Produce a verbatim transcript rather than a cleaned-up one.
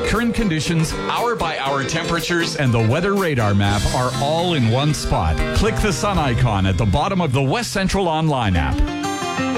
current conditions, hour-by-hour temperatures, and the weather radar map are all in one spot. Click the sun icon at the bottom of the West Central Online app.